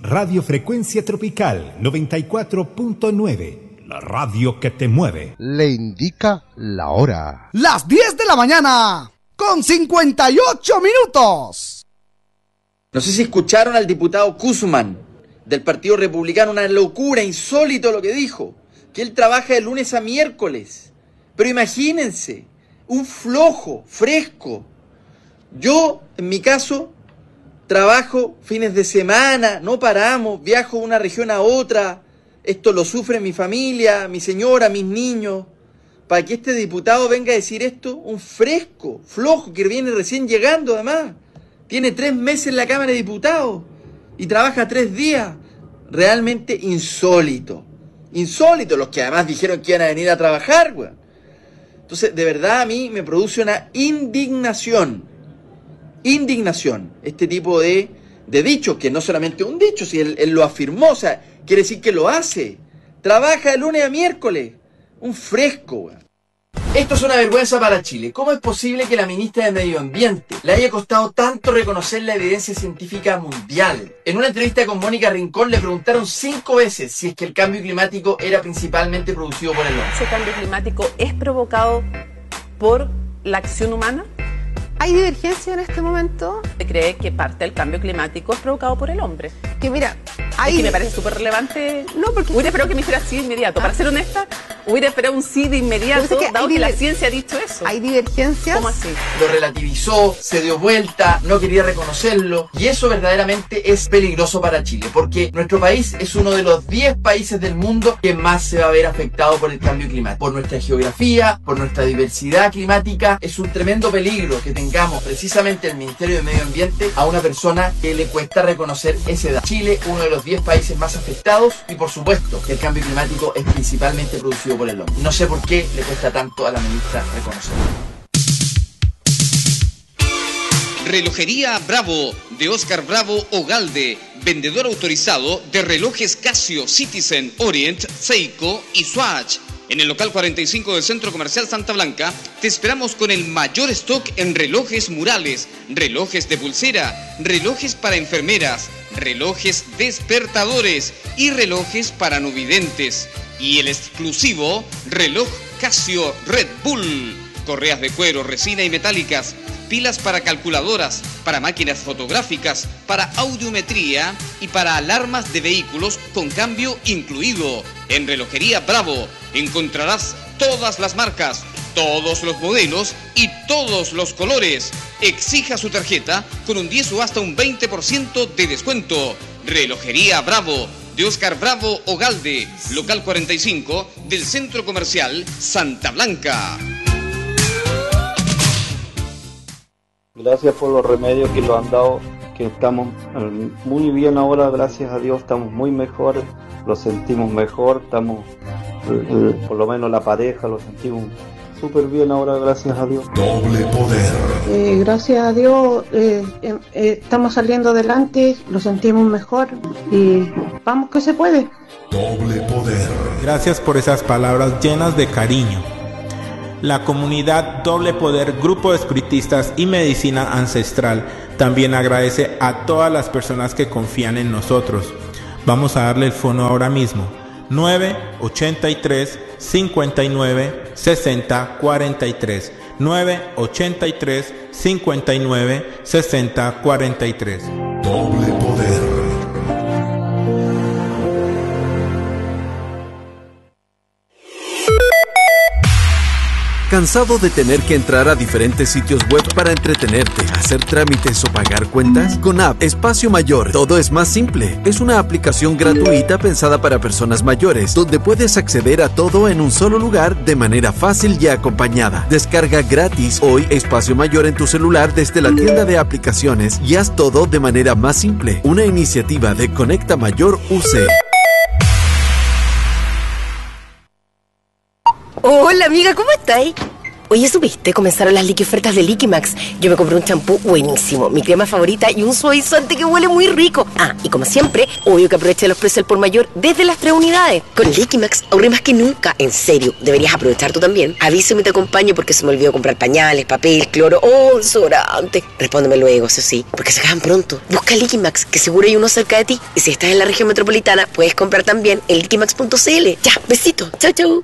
Radio Frecuencia Tropical 94.9, la radio que te mueve. Le indica la hora. Las 10 de la mañana, con 58 minutos. No sé si escucharon al diputado Guzmán del Partido Republicano, una locura, insólito lo que dijo, que él trabaja de lunes a miércoles. Pero imagínense, un flojo, fresco. Yo, en mi caso, trabajo fines de semana, no paramos, viajo de una región a otra. Esto lo sufre mi familia, mi señora, mis niños. Para que este diputado venga a decir esto, un fresco, flojo, que viene recién llegando además. Tiene 3 meses en la Cámara de Diputados y trabaja 3 días. Realmente insólito. Insólito, los que además dijeron que iban a venir a trabajar, güey. Entonces, de verdad a mí me produce una indignación. Indignación. Este tipo de dichos, que no solamente un dicho, si él lo afirmó, o sea, quiere decir que lo hace. Trabaja de lunes a miércoles. Un fresco, güey. Esto es una vergüenza para Chile. ¿Cómo es posible que la ministra de Medio Ambiente le haya costado tanto reconocer la evidencia científica mundial? En una entrevista con Mónica Rincón le preguntaron 5 veces si es que el cambio climático era principalmente producido por el hombre. ¿Ese cambio climático es provocado por la acción humana? ¿Hay divergencia en este momento? ¿Se cree que parte del cambio climático es provocado por el hombre? Que mira, es que me parece súper relevante. No, porque hubiera esperado que me dijera sí de inmediato. Para ser honesta, hubiera esperado un sí de inmediato, dado que la ciencia ha dicho eso. ¿Hay divergencias? ¿Cómo así? Lo relativizó, se dio vuelta, no quería reconocerlo. Y eso verdaderamente es peligroso para Chile, porque nuestro país es uno de los 10 países del mundo que más se va a ver afectado por el cambio climático. Por nuestra geografía, por nuestra diversidad climática, es un tremendo peligro que tengamos precisamente el Ministerio de Medio Ambiente a una persona que le cuesta reconocer ese dato. Chile, uno de los 10 países más afectados, y por supuesto que el cambio climático es principalmente producido por el hombre. No sé por qué le cuesta tanto a la ministra reconocerlo. Relojería Bravo, de Oscar Bravo Ogalde, vendedor autorizado de relojes Casio, Citizen, Orient, Seiko y Swatch. En el local 45 del Centro Comercial Santa Blanca, te esperamos con el mayor stock en relojes murales, relojes de pulsera, relojes para enfermeras, relojes despertadores y relojes para no videntes. Y el exclusivo reloj Casio Red Bull. Correas de cuero, resina y metálicas, pilas para calculadoras, para máquinas fotográficas, para audiometría y para alarmas de vehículos con cambio incluido. En Relojería Bravo encontrarás todas las marcas, todos los modelos y todos los colores. Exija su tarjeta con un 10 o hasta un 20% de descuento. Relojería Bravo, de Oscar Bravo Ogalde, local 45 del Centro Comercial Santa Blanca. Gracias por los remedios que lo han dado, que estamos muy bien ahora, gracias a Dios, estamos muy mejor, lo sentimos mejor, estamos, por lo menos la pareja, lo sentimos súper bien ahora, gracias a Dios. Doble poder. Gracias a Dios estamos saliendo adelante, lo sentimos mejor y vamos que se puede. Doble poder. Gracias por esas palabras llenas de cariño. La comunidad Doble Poder, Grupo de Espiritistas y Medicina Ancestral también agradece a todas las personas que confían en nosotros. Vamos a darle el fono ahora mismo. 983 59 60 43. 983 59 60 43. Doble poder. ¿Cansado de tener que entrar a diferentes sitios web para entretenerte, hacer trámites o pagar cuentas? Con App Espacio Mayor, todo es más simple. Es una aplicación gratuita pensada para personas mayores, donde puedes acceder a todo en un solo lugar de manera fácil y acompañada. Descarga gratis hoy Espacio Mayor en tu celular desde la tienda de aplicaciones y haz todo de manera más simple. Una iniciativa de Conecta Mayor UC. Hola amiga, ¿cómo estáis? Oye, ¿supiste? Comenzaron las liqui ofertas de Liquimax. Yo me compré un champú buenísimo, mi crema favorita y un suavizante que huele muy rico. Ah, y como siempre, obvio que aproveché los precios al por mayor desde las 3 unidades. Con Liquimax ahorré más que nunca. En serio, deberías aprovechar tú también. Avísame y te acompaño porque se me olvidó comprar pañales, papel, cloro o desodorante. Respóndeme luego, eso sí, porque se acaban pronto. Busca Liquimax, que seguro hay uno cerca de ti. Y si estás en la región metropolitana, puedes comprar también en liquimax.cl. Ya, besito. Chau, chau.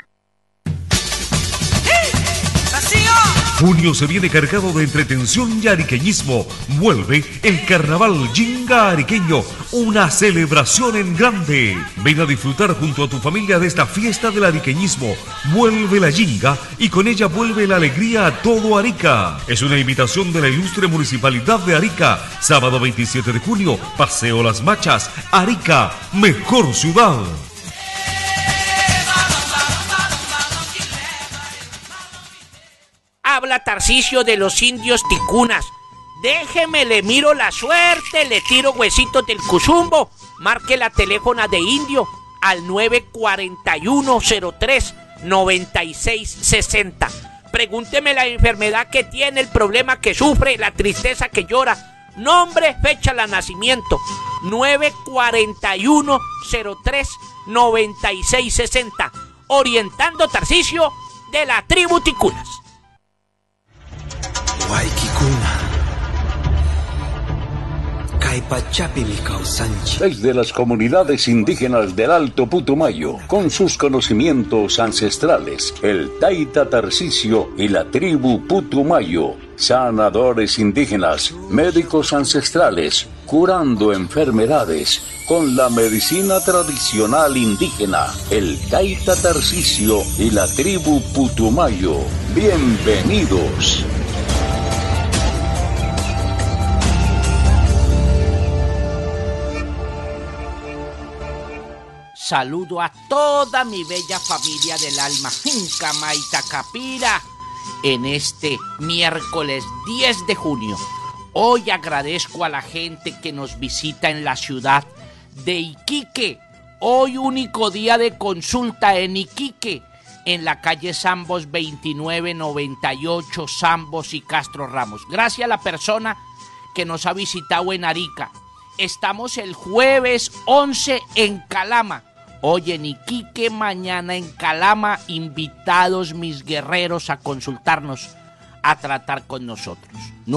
Junio se viene cargado de entretención y ariqueñismo. Vuelve el Carnaval Yinga Ariqueño, una celebración en grande. Ven a disfrutar junto a tu familia de esta fiesta del ariqueñismo. Vuelve la Yinga y con ella vuelve la alegría a todo Arica. Es una invitación de la ilustre Municipalidad de Arica. Sábado 27 de junio, Paseo Las Machas, Arica, mejor ciudad. Habla Tarcisio de los indios ticunas. Déjeme, le miro la suerte, le tiro huesitos del cuzumbo. Marque la teléfona de indio al 941-03-9660. Pregúnteme la enfermedad que tiene, el problema que sufre, la tristeza que llora. Nombre, fecha de nacimiento. 941-03-9660. Orientando Tarcisio de la tribu ticunas. Desde las comunidades indígenas del Alto Putumayo, con sus conocimientos ancestrales, el Taita Tarcisio y la tribu Putumayo, sanadores indígenas, médicos ancestrales, curando enfermedades con la medicina tradicional indígena, el Taita Tarcisio y la tribu Putumayo. Bienvenidos. Saludo a toda mi bella familia del alma, Incamaitacapira, en este miércoles 10 de junio. Hoy agradezco a la gente que nos visita en la ciudad de Iquique. Hoy único día de consulta en Iquique, en la calle Zambos 2998, Zambos y Castro Ramos. Gracias a la persona que nos ha visitado en Arica. Estamos el jueves 11 en Calama. Hoy en Iquique, mañana en Calama, invitados mis guerreros a consultarnos, a tratar con nosotros.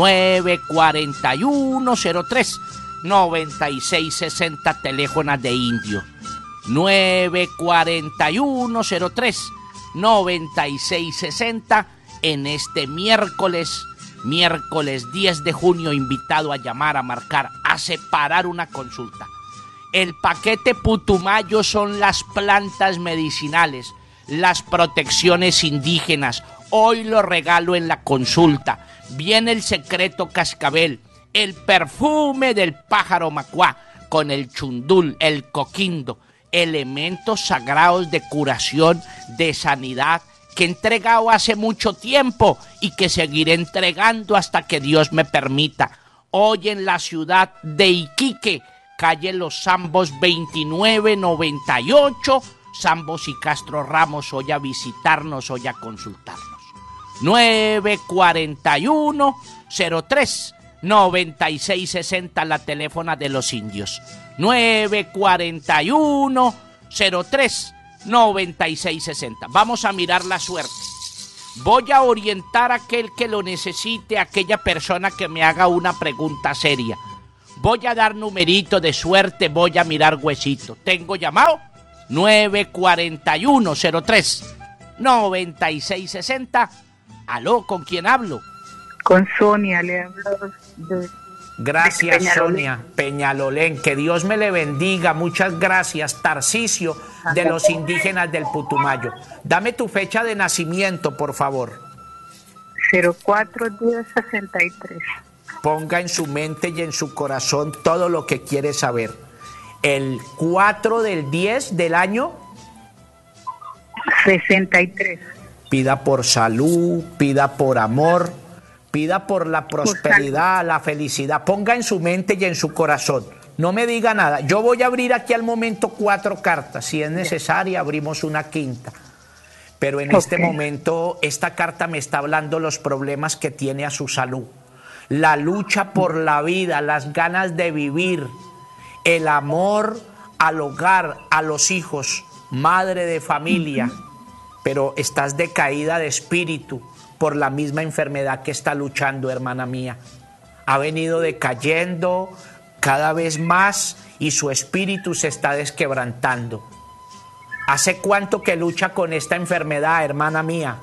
941-03-9660, teléfono de indio. 941-03-9660, en este miércoles 10 de junio, invitado a llamar, a marcar, a separar una consulta. El paquete Putumayo son las plantas medicinales, las protecciones indígenas. Hoy lo regalo en la consulta. Viene el secreto cascabel, el perfume del pájaro macuá, con el chundul, el coquindo, elementos sagrados de curación, de sanidad, que he entregado hace mucho tiempo y que seguiré entregando hasta que Dios me permita. Hoy en la ciudad de Iquique, calle Los Zambos 2998, Zambos y Castro Ramos, hoy a visitarnos, hoy a consultarnos. 941-03-9660, la teléfona de los indios. 941-03-9660. Vamos a mirar la suerte. Voy a orientar a aquel que lo necesite, a aquella persona que me haga una pregunta seria. Voy a dar numerito de suerte, voy a mirar huesito. ¿Tengo llamado? 941-03-9660. ¿Aló? ¿Con quién hablo? Con Sonia, le hablo de... Gracias, Peñalolén. Sonia Peñalolén. Que Dios me le bendiga. Muchas gracias, Tarcisio, de los indígenas del Putumayo. Dame tu fecha de nacimiento, por favor. 04-10-63. Ponga en su mente y en su corazón todo lo que quiere saber. El 4 del 10 del año 63. Pida por salud, pida por amor, pida por la prosperidad, la felicidad. Ponga en su mente y en su corazón. No me diga nada. Yo voy a abrir aquí al momento 4 cartas. Si es necesaria, abrimos una quinta. pero en este momento esta carta me está hablando los problemas que tiene a su salud. La lucha por la vida, las ganas de vivir, el amor al hogar, a los hijos, madre de familia, pero estás decaída de espíritu por la misma enfermedad que está luchando, hermana mía. Ha venido decayendo cada vez más y su espíritu se está desquebrantando. ¿Hace cuánto que lucha con esta enfermedad, hermana mía?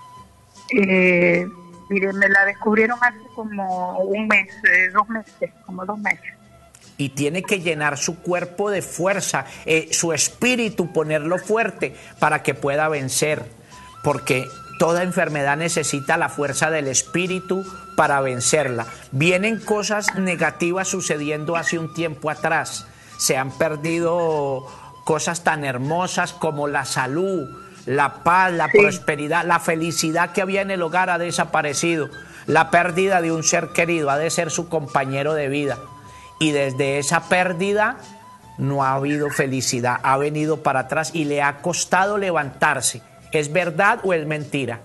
Mire, me la descubrieron hace como un mes, 2 meses, como 2 meses. Y tiene que llenar su cuerpo de fuerza, su espíritu, ponerlo fuerte para que pueda vencer, porque toda enfermedad necesita la fuerza del espíritu para vencerla. Vienen cosas negativas sucediendo hace un tiempo atrás. Se han perdido cosas tan hermosas como la salud, la paz, la prosperidad, la felicidad que había en el hogar ha desaparecido. La pérdida de un ser querido ha de ser su compañero de vida. Y desde esa pérdida no ha habido felicidad, ha venido para atrás y le ha costado levantarse. ¿Es verdad o es mentira?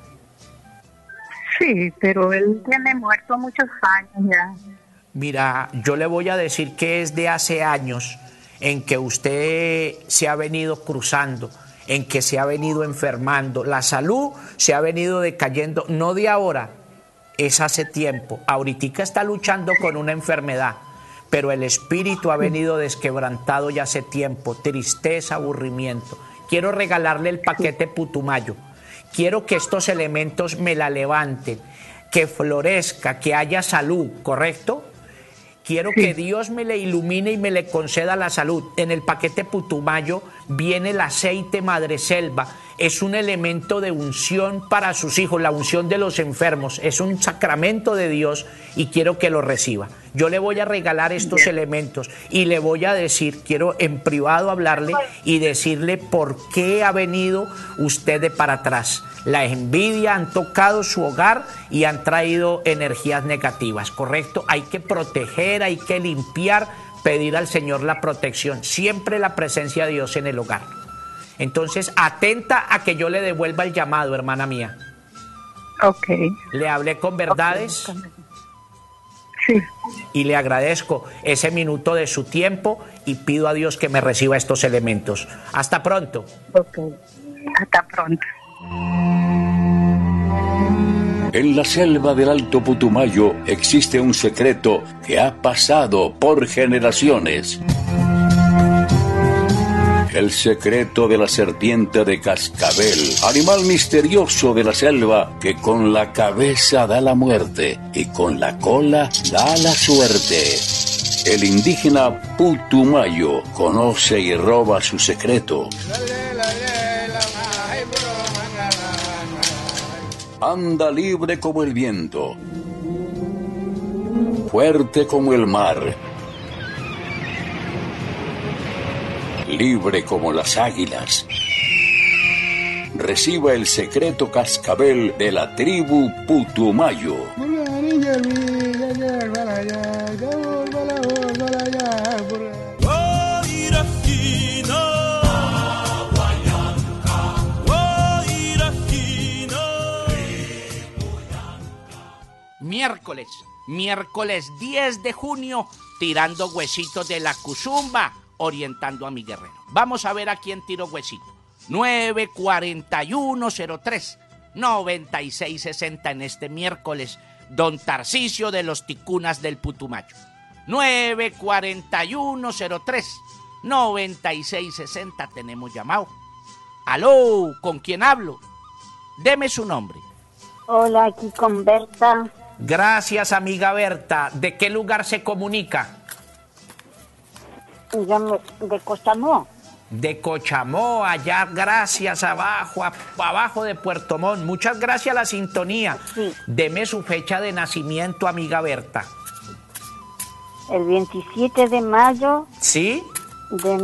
Sí, pero él tiene muerto muchos años ya. Mira, yo le voy a decir que es de hace años en que usted se ha venido cruzando, en que se ha venido enfermando. La salud se ha venido decayendo, no de ahora, es hace tiempo. Ahorita está luchando con una enfermedad, pero el espíritu ha venido desquebrantado ya hace tiempo, tristeza, aburrimiento. Quiero regalarle el paquete Putumayo. Quiero que estos elementos me la levanten, que florezca, que haya salud, ¿correcto? Quiero que Dios me le ilumine y me le conceda la salud. En el paquete Putumayo viene el aceite madreselva. Es un elemento de unción para sus hijos, la unción de los enfermos. Es un sacramento de Dios y quiero que lo reciba. Yo le voy a regalar estos elementos y le voy a decir, quiero en privado hablarle y decirle por qué ha venido usted de para atrás. La envidia han tocado su hogar y han traído energías negativas, ¿correcto? Hay que proteger, hay que limpiar, pedir al Señor la protección, siempre la presencia de Dios en el hogar. Entonces, atenta a que yo le devuelva el llamado, hermana mía. Ok. ¿Le hablé con verdades? Sí. Y le agradezco ese minuto de su tiempo y pido a Dios que me reciba estos elementos. Hasta pronto. Ok. Hasta pronto. En la selva del Alto Putumayo existe un secreto que ha pasado por generaciones. El secreto de la serpiente de cascabel, animal misterioso de la selva que con la cabeza da la muerte y con la cola da la suerte. El indígena Putumayo conoce y roba su secreto. Anda libre como el viento, fuerte como el mar, libre como las águilas. Reciba el secreto cascabel de la tribu Putumayo. Miércoles 10 de junio, tirando huesitos de la Cuzumba, orientando a mi guerrero. Vamos a ver a quién tiro huesito. 94103-9660 en este miércoles, don Tarcisio de los Ticunas del Putumayo. 94103-9660, tenemos llamado. Aló, ¿con quién hablo? Deme su nombre. Hola, aquí con Berta. Gracias, amiga Berta. ¿De qué lugar se comunica? De Cochamó. De Cochamó, allá, gracias, abajo de Puerto Montt. Muchas gracias a la sintonía. Sí. Deme su fecha de nacimiento, amiga Berta. El 27 de mayo. ¿Sí? De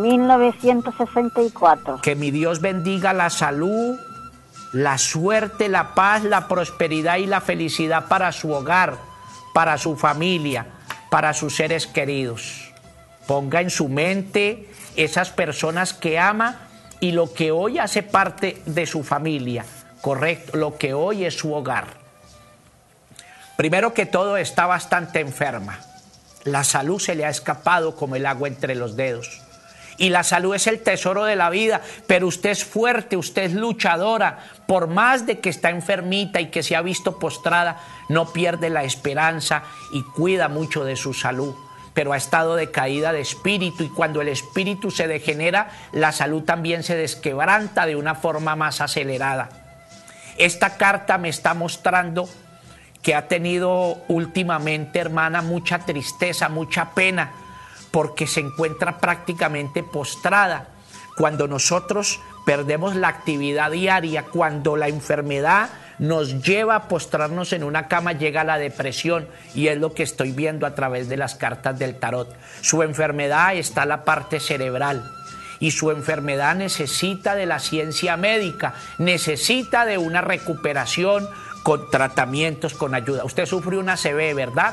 1964. Que mi Dios bendiga la salud, la suerte, la paz, la prosperidad y la felicidad para su hogar, para su familia, para sus seres queridos. Ponga en su mente esas personas que ama y lo que hoy hace parte de su familia, correcto, lo que hoy es su hogar. Primero que todo, está bastante enferma. La salud se le ha escapado como el agua entre los dedos. Y la salud es el tesoro de la vida, pero usted es fuerte, usted es luchadora. Por más de que está enfermita y que se ha visto postrada, no pierde la esperanza y cuida mucho de su salud. Pero ha estado decaída de espíritu, y cuando el espíritu se degenera, la salud también se desquebranta de una forma más acelerada. Esta carta me está mostrando que ha tenido últimamente, hermana, mucha tristeza, mucha pena, porque se encuentra prácticamente postrada. Cuando nosotros perdemos la actividad diaria, cuando la enfermedad nos lleva a postrarnos en una cama, llega la depresión, y es lo que estoy viendo a través de las cartas del tarot. Su enfermedad está en la parte cerebral, y su enfermedad necesita de la ciencia médica, necesita de una recuperación con tratamientos, con ayuda. Usted sufrió una ACV, ¿verdad?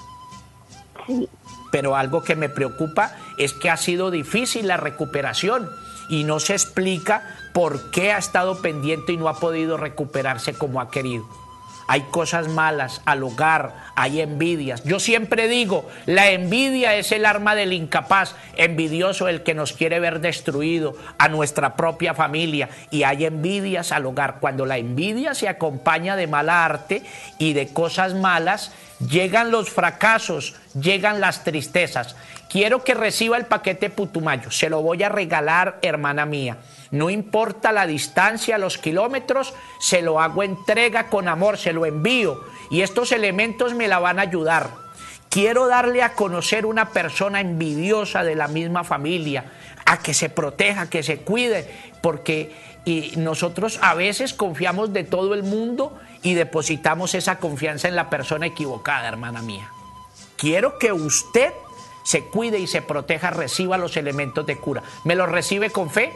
Sí. Pero algo que me preocupa es que ha sido difícil la recuperación y no se explica por qué ha estado pendiente y no ha podido recuperarse como ha querido. Hay cosas malas al hogar, hay envidias. Yo siempre digo, la envidia es el arma del incapaz, envidioso el que nos quiere ver destruido, a nuestra propia familia, y hay envidias al hogar. Cuando la envidia se acompaña de mala arte y de cosas malas, llegan los fracasos, llegan las tristezas. Quiero que reciba el paquete Putumayo, se lo voy a regalar, hermana mía. No importa la distancia, los kilómetros, se lo hago entrega con amor, se lo envío. Y estos elementos me la van a ayudar. Quiero darle a conocer una persona envidiosa de la misma familia, a que se proteja, que se cuide, porque nosotros a veces confiamos de todo el mundo y depositamos esa confianza en la persona equivocada, hermana mía. Quiero que usted se cuide y se proteja, reciba los elementos de cura. ¿Me los recibe con fe?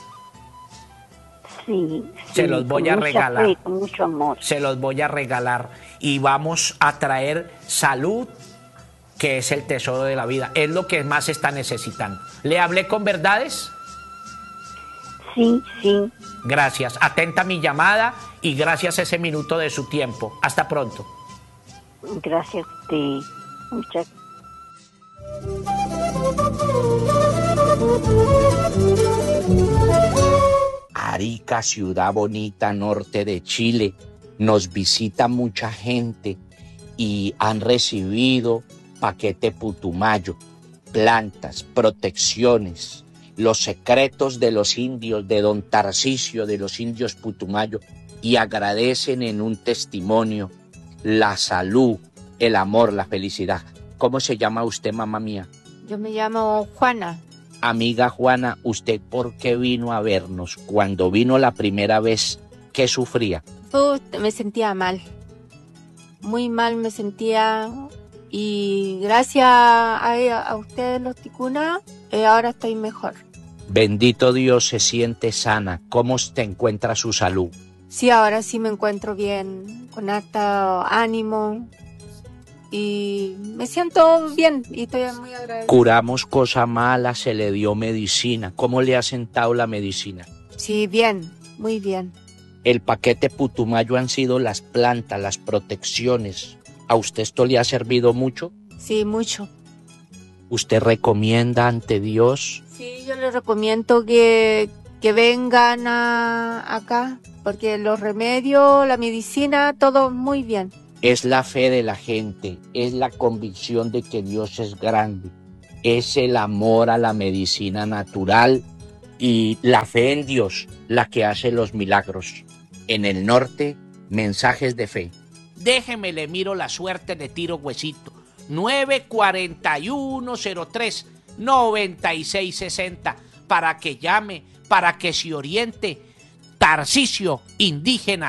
Sí, se los voy a regalar. Fe, con mucho amor. Se los voy a regalar y vamos a traer salud, que es el tesoro de la vida. Es lo que más está necesitando. ¿Le hablé con verdades? Sí, sí. Gracias. Atenta a mi llamada y gracias a ese minuto de su tiempo. Hasta pronto. Gracias a usted. Muchas gracias. Arica, ciudad bonita, norte de Chile, nos visita mucha gente y han recibido paquete Putumayo, plantas, protecciones, los secretos de los indios, de don Tarcisio, de los indios Putumayo, y agradecen en un testimonio la salud, el amor, la felicidad. ¿Cómo se llama usted, mamá mía? Yo me llamo Juana. Amiga Juana, ¿usted por qué vino a vernos? Cuando vino la primera vez, ¿qué sufría? Me sentía mal. Muy mal me sentía. Y gracias a ustedes, los ticunas, ahora estoy mejor. Bendito Dios, se siente sana. ¿Cómo se encuentra su salud? Sí, ahora sí me encuentro bien, con harto ánimo. Y me siento bien y estoy muy agradecida. Curamos cosa mala, se le dio medicina. ¿Cómo le ha sentado la medicina? Sí, bien, muy bien. El paquete Putumayo han sido las plantas, las protecciones. ¿A usted esto le ha servido mucho? Sí, mucho. ¿Usted recomienda ante Dios? Sí, yo le recomiendo que vengan acá, porque los remedios, la medicina, todo muy bien. Es la fe de la gente, es la convicción de que Dios es grande, es el amor a la medicina natural y la fe en Dios la que hace los milagros. En el norte, mensajes de fe. Déjeme, le miro la suerte, le tiro huesito. 941-03-9660 para que llame, para que se oriente. Tarcisio, indígena.